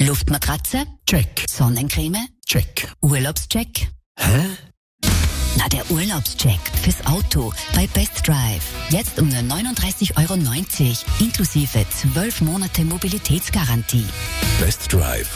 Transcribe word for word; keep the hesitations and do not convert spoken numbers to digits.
Luftmatratze? Check. Sonnencreme? Check. Urlaubscheck? Hä? Na, der Urlaubscheck fürs Auto bei Best Drive. Jetzt um nur neununddreißig Euro neunzig inklusive zwölf Monate Mobilitätsgarantie. Best Drive.